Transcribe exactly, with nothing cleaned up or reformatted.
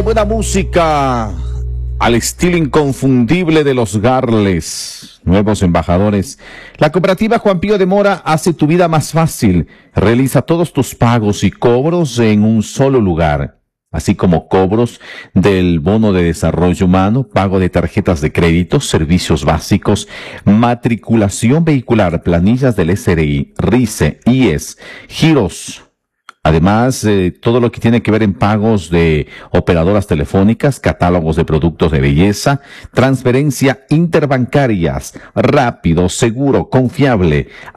Buena música al estilo inconfundible de los Garles, nuevos embajadores. La cooperativa Juan Pío de Mora hace tu vida más fácil. Realiza todos tus pagos y cobros en un solo lugar, así como cobros del bono de desarrollo humano, pago de tarjetas de crédito, servicios básicos, matriculación vehicular, planillas del S R I, RICE, I E S, giros. Además, eh, todo lo que tiene que ver en pagos de operadoras telefónicas, catálogos de productos de belleza, transferencia interbancarias, rápido, seguro, confiable.